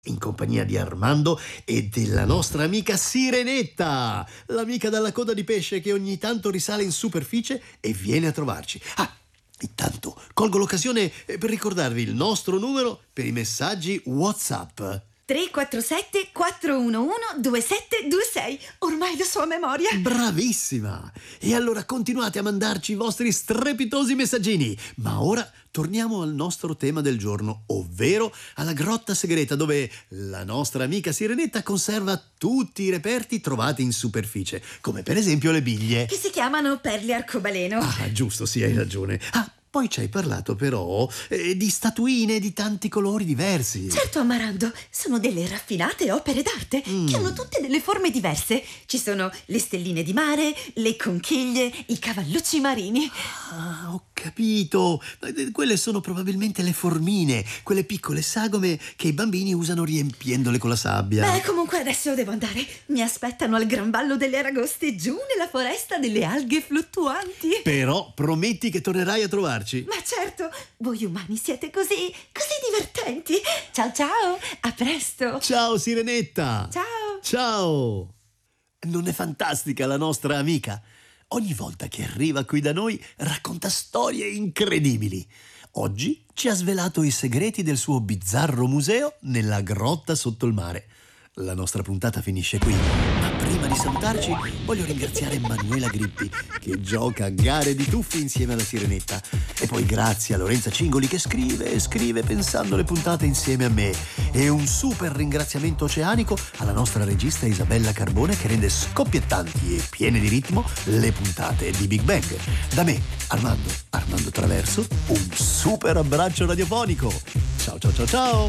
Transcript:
in compagnia di Armando e della nostra amica Sirenetta, l'amica dalla coda di pesce che ogni tanto risale in superficie e viene a trovarci. Intanto colgo l'occasione per ricordarvi il nostro numero per i messaggi WhatsApp. 347 411 2726. Ormai lo so a memoria. Bravissima! E allora continuate a mandarci i vostri strepitosi messaggini. Ma ora torniamo al nostro tema del giorno, ovvero alla grotta segreta, dove la nostra amica Sirenetta conserva tutti i reperti trovati in superficie, come per esempio le biglie. Che si chiamano perle arcobaleno. Giusto, sì, hai ragione. Poi ci hai parlato però di statuine di tanti colori diversi. Certo, Amarando, sono delle raffinate opere d'arte che hanno tutte delle forme diverse. Ci sono le stelline di mare, le conchiglie, i cavallucci marini. Ho capito. Quelle sono probabilmente le formine, quelle piccole sagome che i bambini usano riempiendole con la sabbia. Comunque adesso devo andare. Mi aspettano al Gran Vallo delle Aragoste, giù nella foresta delle alghe fluttuanti. Però prometti che tornerai a trovarci. Ma certo, voi umani siete così divertenti. Ciao ciao, a presto. Ciao Sirenetta. Ciao. Ciao. Non è fantastica la nostra amica? Ogni volta che arriva qui da noi racconta storie incredibili. Oggi ci ha svelato i segreti del suo bizzarro museo nella grotta sotto il mare. La nostra puntata finisce qui, ma prima di salutarci voglio ringraziare Manuela Grippi, che gioca a gare di tuffi insieme alla Sirenetta, e poi grazie a Lorenza Cingoli che scrive pensando le puntate insieme a me, e un super ringraziamento oceanico alla nostra regista Isabella Carbone, che rende scoppiettanti e piene di ritmo le puntate di Big Bang. Da me, Armando Traverso, un super abbraccio radiofonico. Ciao ciao ciao ciao.